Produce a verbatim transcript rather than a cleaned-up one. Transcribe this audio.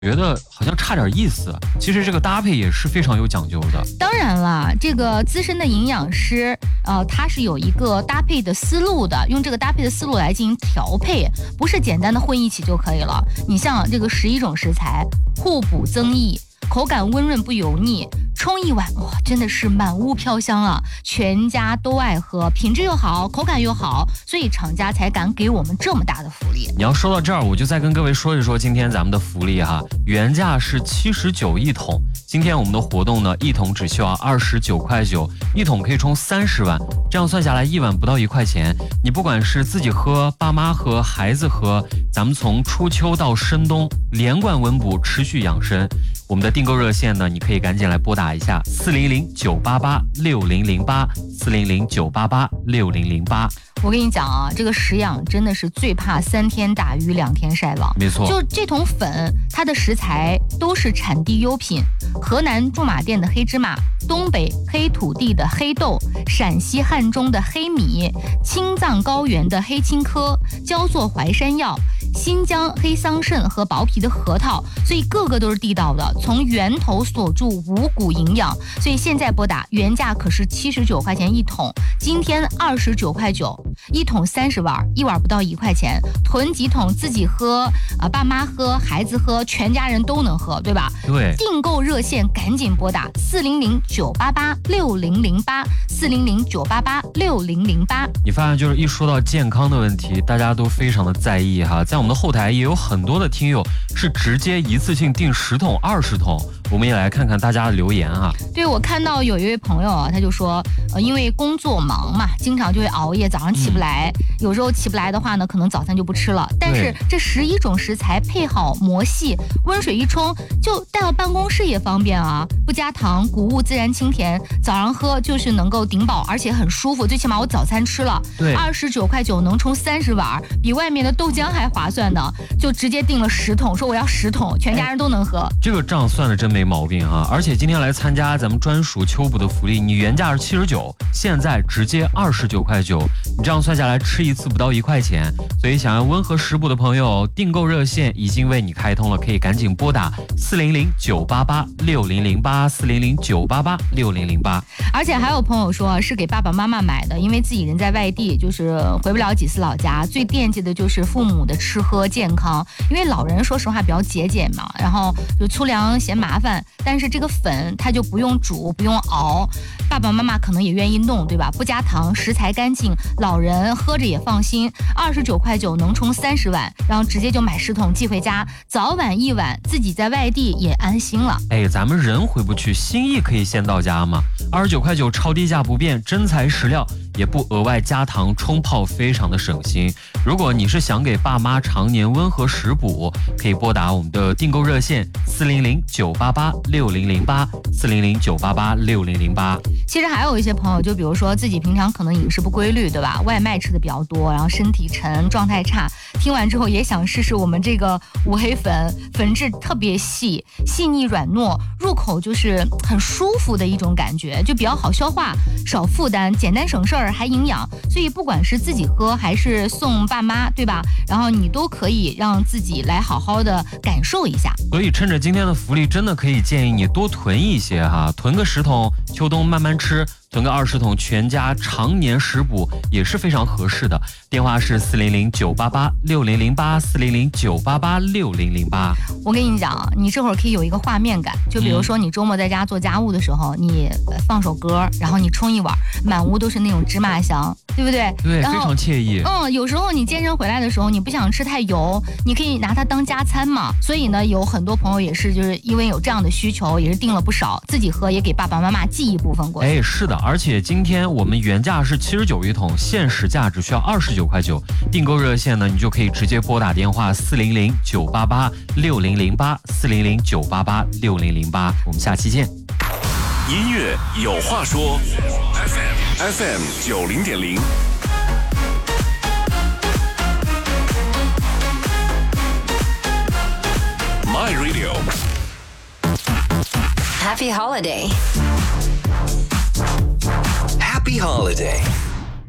觉得好像差点意思，其实这个搭配也是非常有讲究的。 当然了，这个资深的营养师，呃，他是有一个搭配的思路的，用这个搭配的思路来进行调配，不是简单的混一起就可以了。你像这个十一种食材，互补增益，口感温润不油腻，冲一碗哇，真的是满屋飘香啊！全家都爱喝，品质又好，口感又好，所以厂家才敢给我们这么大的福利。 你要说到这儿，我就再跟各位说一说今天咱们的福利哈，原价是七十九一桶，今天我们的活动呢，一桶只需要二十九块九，一桶可以冲三十碗，这样算下来一碗不到一块钱。你不管是自己喝、爸妈喝、孩子喝，咱们从初秋到深冬连贯温补，持续养生。我们的订购热线呢，你可以赶紧来拨打一下四零零九八八六零零八四零零九八八六零零八。 我跟你讲啊，这个食养真的是最怕三天打鱼两天晒网。 没错， 就这桶粉，它的食材都是产地优品，河南驻马店的黑芝麻，东北黑土地的黑豆，陕西汉中的黑米，青藏高原的黑青稞，焦作淮山药，新疆黑桑葚和薄皮的核桃，所以个个都是地道的，从源头锁住五谷营养。所以现在拨打原价可是七十九块钱一桶，今天二十九块九。一桶三十碗，一碗不到一块钱，囤几桶自己喝，啊、呃，爸妈喝，孩子喝，全家人都能喝，对吧？ 对。 订购热线赶紧拨打四零零九八八六零零八四零零九八八六零零八。 你发现就是一说到健康的问题，大家都非常的在意哈，在我们的后台也有很多的听友是直接一次性订十桶、二十桶。我们也来看看大家的留言啊。 对，我看到有一位朋友啊，他就说，呃，因为工作忙嘛，经常就会熬夜，早上起不来。嗯、有时候起不来的话呢，可能早餐就不吃了。但是这十一种食材配好磨细，温水一冲，就带到办公室也方便啊。不加糖，谷物自然清甜，早上喝就是能够顶饱，而且很舒服。最起码我早餐吃了， 对， 二十九块九能冲三十碗，比外面的豆浆还划算呢。就直接订了十桶，说我要十桶，全家人都能喝。 哎、这个账算的真没。没毛病啊！而且今天来参加咱们专属秋补的福利，你原价是七十九，现在直接二十九块九，你这样算下来吃一次不到一块钱。所以想要温和食补的朋友，订购热线已经为你开通了，可以赶紧拨打四零零九八八六零零八四零零九八八六零零八。 而且还有朋友说是给爸爸妈妈买的，因为自己人在外地，就是回不了几次老家，最惦记的就是父母的吃喝健康。因为老人说实话比较节俭嘛，然后就粗粮嫌麻烦。但是这个粉它就不用煮不用熬，爸爸妈妈可能也愿意弄，对吧？不加糖，食材干净，老人喝着也放心。二十九块九能冲三十碗，然后直接就买十桶寄回家，早晚一碗，自己在外地也安心了。 哎，咱们人回不去，心意可以先到家嘛。二十九块九超低价不变，真材实料，也不额外加糖冲泡，非常的省心。如果你是想给爸妈常年温和食补，可以拨打我们的订购热线四零零九八八六零零八四零零九八八六零零八。 其实还有一些朋友，就比如说自己平常可能饮食不规律，对吧？外卖吃的比较多，然后身体沉，状态差。听完之后也想试试我们这个五黑粉，粉质特别细，细腻软糯，入口就是很舒服的一种感觉，就比较好消化，少负担，简单省事儿，还营养。所以不管是自己喝还是送爸妈，对吧？然后你都可以让自己来好好的感受一下。 所以趁着今天的福利，真的可以建议你多囤一些哈，囤个十桶，秋冬慢慢吃。囤个二十桶，全家常年食补也是非常合适的。电话是四零零九八八六零零八四零零九八八六零零八。 我跟你讲，你这会儿可以有一个画面感，就比如说你周末在家做家务的时候，嗯、你放首歌，然后你冲一碗，满屋都是那种芝麻香，对不对？ 对，非常惬意。 嗯，有时候你健身回来的时候，你不想吃太油，你可以拿它当加餐嘛。所以呢，有很多朋友也是就是因为有这样的需求，也是订了不少，自己喝也给爸爸妈妈寄一部分过去。 哎，是的。而且今天我们原价是七十九一桶，限时价只需要二十九块九。订购热线呢，你就可以直接拨打电话四零零九八八六零零八四零零九八八六零零八。我们下期见。 音乐有话说 ，F M 九零点零。My Radio. Happy holiday. Happy holiday.